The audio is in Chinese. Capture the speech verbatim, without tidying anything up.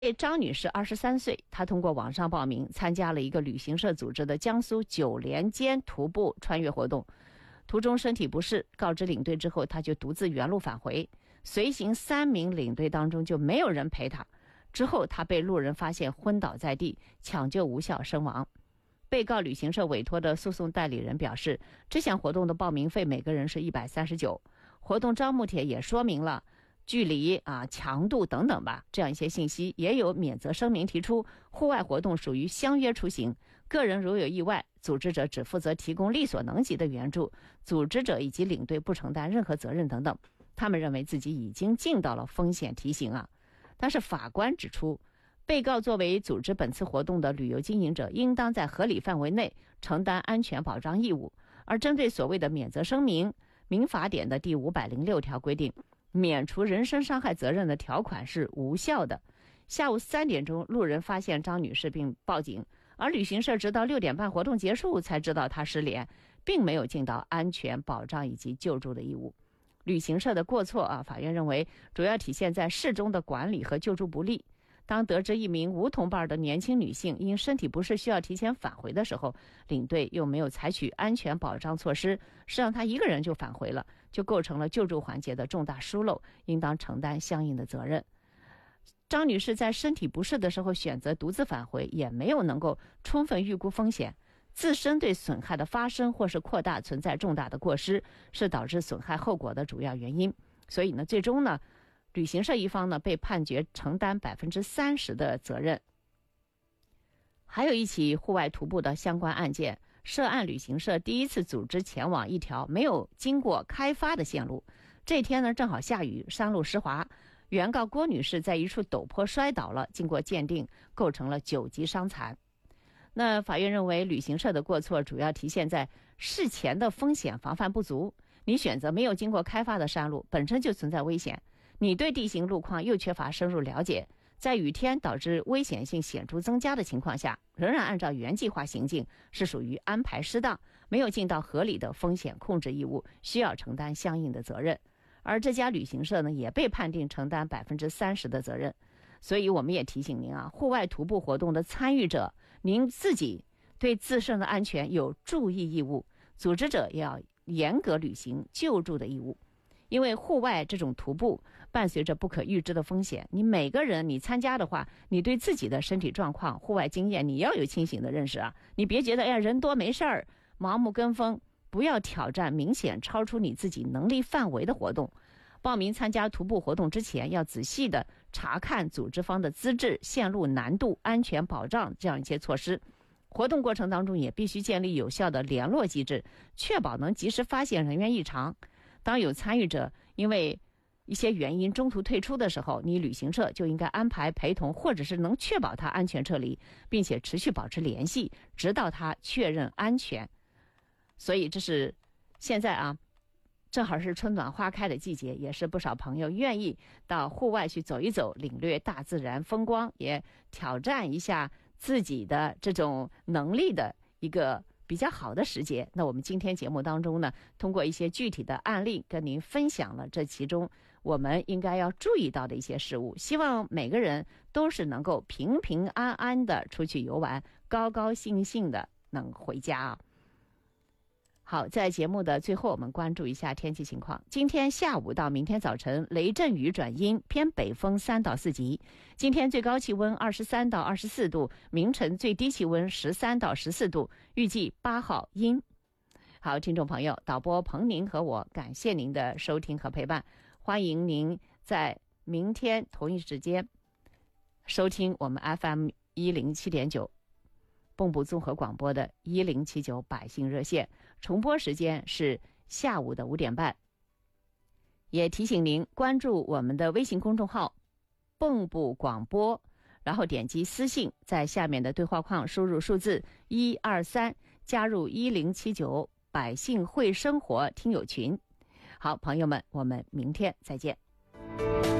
张女士二十三岁，她通过网上报名参加了一个旅行社组织的江苏九连间徒步穿越活动，途中身体不适，告知领队之后，她就独自原路返回，随行三名领队当中就没有人陪她，之后她被路人发现昏倒在地，抢救无效身亡。被告旅行社委托的诉讼代理人表示，这项活动的报名费每个人是一百三十九，活动招募帖也说明了距离啊、强度等等吧，这样一些信息，也有免责声明提出，户外活动属于相约出行，个人如有意外，组织者只负责提供力所能及的援助，组织者以及领队不承担任何责任等等。他们认为自己已经尽到了风险提醒啊。但是法官指出，被告作为组织本次活动的旅游经营者，应当在合理范围内承担安全保障义务。而针对所谓的免责声明，民法典的第五百零六条规定，免除人身伤害责任的条款是无效的。下午三点钟，路人发现张女士并报警，而旅行社直到六点半活动结束才知道她失联，并没有尽到安全保障以及救助的义务。旅行社的过错啊，法院认为主要体现在事中的管理和救助不力。当得知一名无同伴的年轻女性因身体不适需要提前返回的时候，领队又没有采取安全保障措施，是让她一个人就返回了，就构成了救助环节的重大疏漏，应当承担相应的责任。张女士在身体不适的时候选择独自返回，也没有能够充分预估风险，自身对损害的发生或是扩大存在重大的过失，是导致损害后果的主要原因。所以呢，最终呢，旅行社一方呢被判决承担百分之三十的责任。还有一起户外徒步的相关案件，涉案旅行社第一次组织前往一条没有经过开发的线路，这天呢正好下雨，山路湿滑，原告郭女士在一处陡坡摔倒了，经过鉴定构成了九级伤残。那法院认为，旅行社的过错主要体现在事前的风险防范不足，你选择没有经过开发的山路，本身就存在危险，你对地形路况又缺乏深入了解，在雨天导致危险性显著增加的情况下，仍然按照原计划行进，是属于安排失当，没有尽到合理的风险控制义务，需要承担相应的责任。而这家旅行社呢，也被判定承担百分之三十的责任。所以我们也提醒您啊，户外徒步活动的参与者，您自己对自身的安全有注意义务，组织者也要严格履行救助的义务。因为户外这种徒步伴随着不可预知的风险，你每个人你参加的话，你对自己的身体状况、户外经验，你要有清醒的认识啊！你别觉得哎呀人多没事儿，盲目跟风，不要挑战明显超出你自己能力范围的活动。报名参加徒步活动之前，要仔细的查看组织方的资质、线路难度、安全保障这样一些措施。活动过程当中也必须建立有效的联络机制，确保能及时发现人员异常。当有参与者因为一些原因中途退出的时候，你旅行社就应该安排陪同，或者是能确保他安全撤离，并且持续保持联系，直到他确认安全。所以这是现在啊，正好是春暖花开的季节，也是不少朋友愿意到户外去走一走，领略大自然风光，也挑战一下自己的这种能力的一个比较好的时节。那我们今天节目当中呢，通过一些具体的案例跟您分享了这其中我们应该要注意到的一些事物，希望每个人都是能够平平安安的出去游玩，高高兴兴的能回家啊。好，在节目的最后，我们关注一下天气情况。今天下午到明天早晨，雷阵雨转阴，偏北风三到四级。今天最高气温二十三到二十四度，明晨最低气温十三到十四度，预计八号阴。好，听众朋友，导播彭宁和我感谢您的收听和陪伴，欢迎您在明天同一时间收听我们 F M 一零七点九。蚌埠综合广播的一零七九百姓热线，重播时间是下午的五点半。也提醒您关注我们的微信公众号蚌埠广播，然后点击私信，在下面的对话框输入数字一二三，加入一零七九百姓会生活听友群。好，朋友们，我们明天再见。